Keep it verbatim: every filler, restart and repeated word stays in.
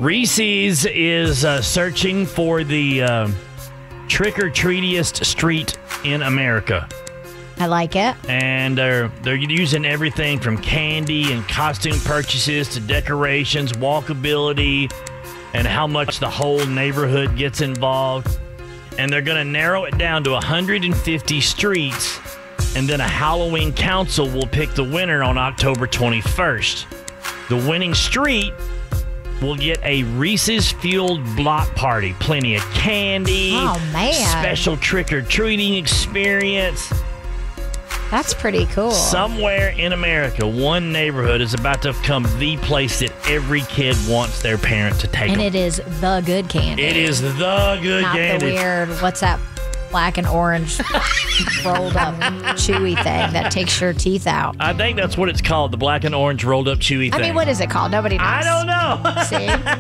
Reese's is uh, searching for the uh, trick-or-treatiest street in America. I like it. And they're, they're using everything from candy and costume purchases to decorations, walkability, and how much the whole neighborhood gets involved. And they're going to narrow it down to one hundred fifty streets, and then a Halloween council will pick the winner on October twenty-first. The winning street will get a Reese's-fueled block party. Plenty of candy. Oh, man. Special trick-or-treating experience. That's pretty cool. Somewhere in America, one neighborhood is about to become the place that every kid wants their parent to take And them. it is the good candy. It is the good Not candy. the weird, what's that black and orange rolled up chewy thing that takes your teeth out. I think that's what it's called, the black and orange rolled up chewy I thing. mean, what is it called? Nobody knows. I don't know. See?